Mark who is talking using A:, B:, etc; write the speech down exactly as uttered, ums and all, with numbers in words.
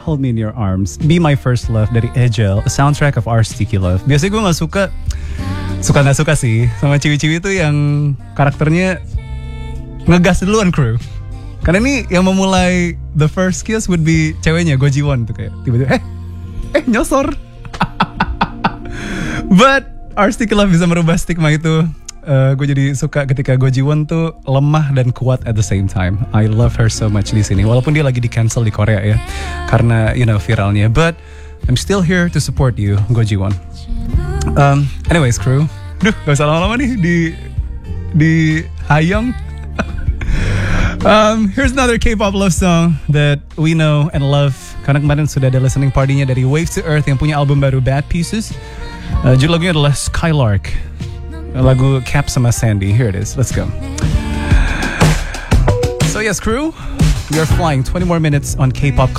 A: Hold Me in Your Arms, Be My First Love dari Ejel, a soundtrack of Our Sticky Love. Biasanya gue gak suka, suka gak suka sih sama ciwi-ciwi itu yang karakternya ngegas duluan crew. Karena ini yang memulai the first kiss would be ceweknya, Go Ji-won tuh kayak tiba-tiba eh, eh nyosor. But Our Sticky Love bisa merubah stigma itu. Uh, gue jadi suka ketika Go Ji-won tuh lemah dan kuat at the same time. I love her so much di sini. Walaupun dia lagi di cancel di Korea ya, karena you know viralnya. But I'm still here to support you, Go Ji-won. Um, anyways, crew, duh, gak usah lama-lama nih di di hayang. um, here's another K-pop love song that we know and love. Karena kemarin sudah ada listening party-nya dari Wave to Earth yang punya album baru Bad Pieces. Uh, judul lagunya adalah Skylark. Lagu Cap sama Sandy. Here it is. Let's go. So yes, crew, we are flying twenty more minutes on K-pop